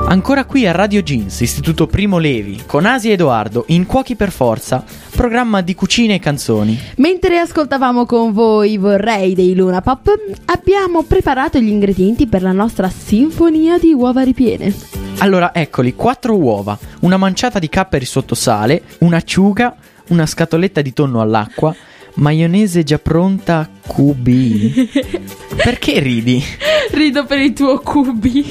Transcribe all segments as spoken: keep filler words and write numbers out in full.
Ancora qui a Radio Jeans, Istituto Primo Levi, con Asia e Edoardo, in Cuochi per Forza, programma di cucine e canzoni. Mentre ascoltavamo con voi Vorrei dei Luna Pop, abbiamo preparato gli ingredienti per la nostra sinfonia di uova ripiene. Allora, eccoli, quattro uova, una manciata di capperi sotto sale, un'acciuga, una scatoletta di tonno all'acqua, maionese già pronta Q B. Perché ridi? Rido per il tuo Q B.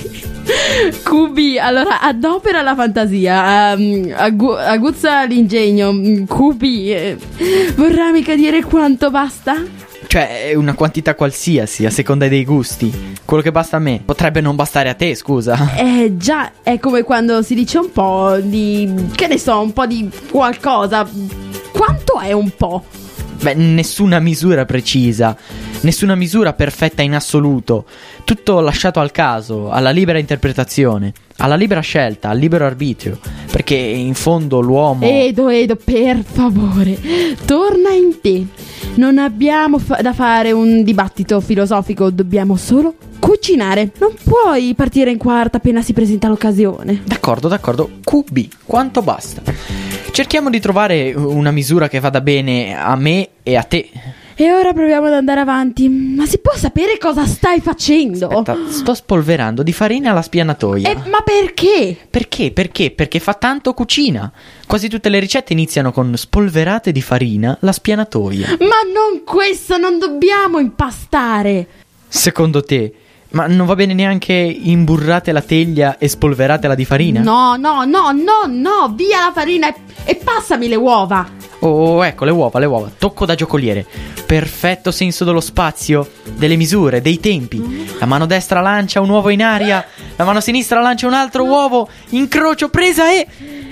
Q B, allora adopera la fantasia, um, agu- aguzza l'ingegno. Q B, eh, vorrà mica dire quanto basta? Cioè, è una quantità qualsiasi, a seconda dei gusti. Quello che basta a me potrebbe non bastare a te, scusa. Eh già, è come quando si dice un po' di, che ne so, un po' di qualcosa. Quanto è un po'? Beh, nessuna misura precisa, nessuna misura perfetta in assoluto. Tutto lasciato al caso, alla libera interpretazione, alla libera scelta, al libero arbitrio. Perché in fondo l'uomo... Edo, Edo, per favore, torna in te. Non abbiamo fa- da fare un dibattito filosofico, dobbiamo solo cucinare. Non puoi partire in quarta appena si presenta l'occasione. D'accordo, d'accordo. Q B, quanto basta? Cerchiamo di trovare una misura che vada bene a me e a te. E ora proviamo ad andare avanti. Ma si può sapere cosa stai facendo? Aspetta, sto spolverando di farina la spianatoia. Eh, ma perché? Perché? Perché? Perché fa tanto cucina. Quasi tutte le ricette iniziano con spolverate di farina la spianatoia. Ma non questo, non dobbiamo impastare. Secondo te? Ma non va bene neanche imburrate la teglia e spolveratela di farina? No, no, no, no, no, via la farina e, e passami le uova. Oh, ecco le uova, le uova. Tocco da giocoliere. Perfetto senso dello spazio, delle misure, dei tempi. La mano destra lancia un uovo in aria, la mano sinistra lancia un altro uovo. Incrocio, presa e...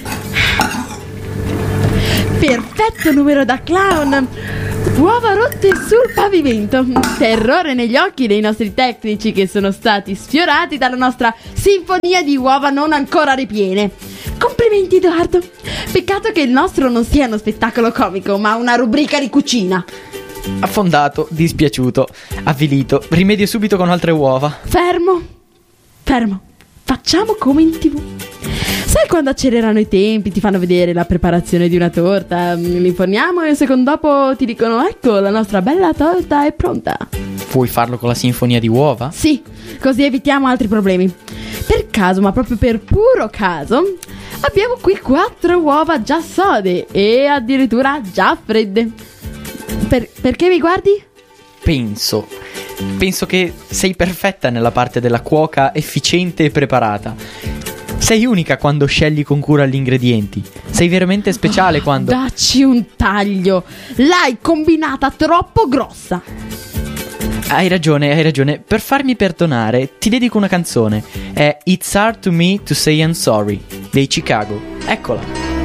Perfetto numero da clown. Uova rotte sul pavimento. Terrore negli occhi dei nostri tecnici che sono stati sfiorati dalla nostra sinfonia di uova non ancora ripiene. Complimenti Edoardo. Peccato che il nostro non sia uno spettacolo comico, ma una rubrica di cucina. Affondato, dispiaciuto, avvilito. Rimedio subito con altre uova. Fermo. Fermo. Facciamo come in tv. Sai quando accelerano i tempi, ti fanno vedere la preparazione di una torta, li inforniamo e un secondo dopo ti dicono ecco la nostra bella torta è pronta. Puoi farlo con la sinfonia di uova? Sì, così evitiamo altri problemi. Per caso, ma proprio per puro caso, abbiamo qui quattro uova già sode e addirittura già fredde. Per- perché mi guardi? Penso, penso che sei perfetta nella parte della cuoca efficiente e preparata. Sei unica quando scegli con cura gli ingredienti. Sei veramente speciale oh, quando... Dacci un taglio. L'hai combinata troppo grossa. Hai ragione, hai ragione. Per farmi perdonare ti dedico una canzone. È It's Hard to Me to Say I'm Sorry dei Chicago. Eccola.